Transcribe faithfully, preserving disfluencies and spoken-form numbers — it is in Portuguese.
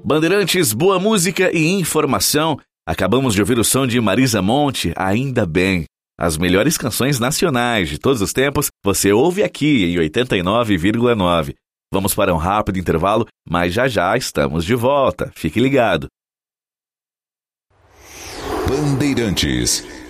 Bandeirantes, boa música e informação. Acabamos de ouvir o som de Marisa Monte, Ainda Bem. As melhores canções nacionais de todos os tempos você ouve aqui em oitenta e nove vírgula nove. Vamos para um rápido intervalo, mas já já estamos de volta. Fique ligado. Bandeirantes.